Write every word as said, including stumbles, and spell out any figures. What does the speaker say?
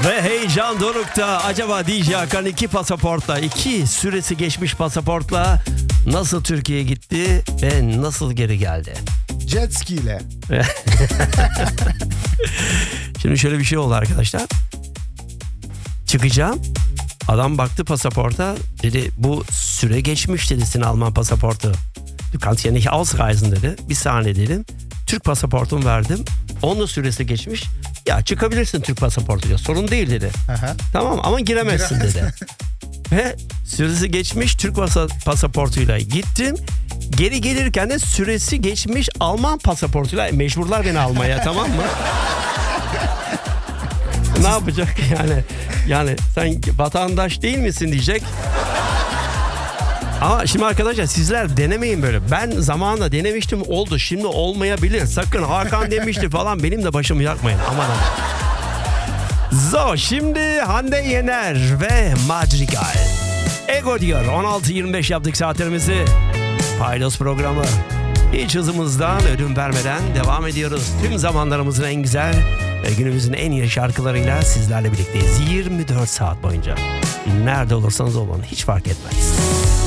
Ve heyecan dorukta. Acaba D J Hakan iki pasaportla, iki süresi geçmiş pasaportla nasıl Türkiye'ye gitti ve nasıl geri geldi? Jet ski ile. Şimdi şöyle bir şey oldu arkadaşlar. Çıkacağım. Adam baktı pasaporta. Dedi bu süre geçmiş dedi senin Alman pasaportu. Du kannst ja nicht ausreisen dedi. Bir saniye dedim. Türk pasaportumu verdim. Onun süresi geçmiş. Ya çıkabilirsin Türk pasaportuyla. Sorun değil dedi. Aha. Tamam ama giremezsin dedi. Ve süresi geçmiş Türk pasaportuyla gittim. Geri gelirken de süresi geçmiş Alman pasaportuyla mecburlar beni almaya, tamam mı? Ne yapacak yani? Yani sen vatandaş değil misin diyecek. Ama şimdi arkadaşlar sizler denemeyin böyle. Ben zamanla denemiştim, oldu. Şimdi olmayabilir. Sakın Hakan demişti falan, benim de başımı yakmayın. Aman aman. So, şimdi Hande Yener ve Madrigal. Ego diyor. on altı yirmi beş yaptık saatlerimizi. Paydos programı. Hiç hızımızdan ödün vermeden devam ediyoruz. Tüm zamanlarımızın en güzel ve günümüzün en iyi şarkılarıyla sizlerle birlikteyiz. yirmi dört saat boyunca. Nerede olursanız olun, hiç fark etmez.